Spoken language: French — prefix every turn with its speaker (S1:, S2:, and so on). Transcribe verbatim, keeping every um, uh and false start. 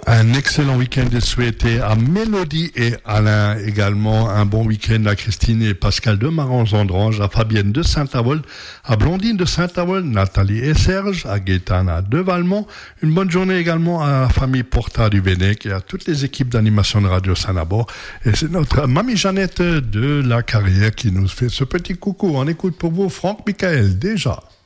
S1: Un excellent week-end de souhaité à Mélodie et Alain. Également un bon week-end à Christine et Pascal de Marange-Andrange, à Fabienne de Saint-Avold, à Blondine de Saint-Avold, Nathalie et Serge, à Gaétana de Valmont. Une bonne journée également à la famille Porta du Vennec et à toutes les équipes d'animation de Radio Sanabord. Et c'est notre mamie Jeannette de la Carrière qui nous fait ce petit coucou. On écoute pour vous Franck Michael déjà.